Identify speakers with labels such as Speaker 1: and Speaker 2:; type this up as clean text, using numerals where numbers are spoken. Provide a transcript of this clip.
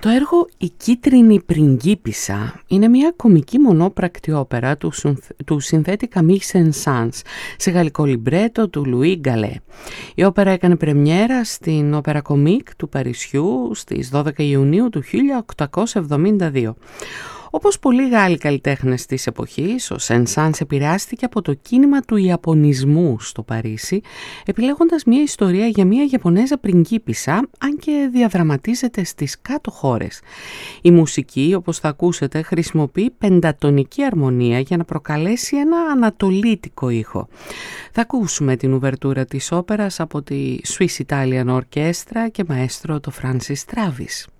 Speaker 1: Το έργο «Η κίτρινη πριγκίπισσα» είναι μια κομική μονόπρακτη όπερα του συνθέτη Camille Saint-Saëns σε γαλλικό λιμπρέτο του Louis Gallet. Η όπερα έκανε πρεμιέρα στην Όπερα Κομίκ του Παρισιού στις 12 Ιουνίου του 1872. Όπως πολλοί Γάλλοι καλλιτέχνες της εποχής, ο Saint-Saëns επηρεάστηκε από το κίνημα του Ιαπωνισμού στο Παρίσι, επιλέγοντας μια ιστορία για μια Ιαπωνέζα πριγκίπισσα, αν και διαδραματίζεται στις κάτω χώρες. Η μουσική, όπως θα ακούσετε, χρησιμοποιεί πεντατονική αρμονία για να προκαλέσει ένα ανατολίτικο ήχο. Θα ακούσουμε την ουβερτούρα της όπερας από τη Swiss Italian Orchestra και μαέστρο το Francis Travis.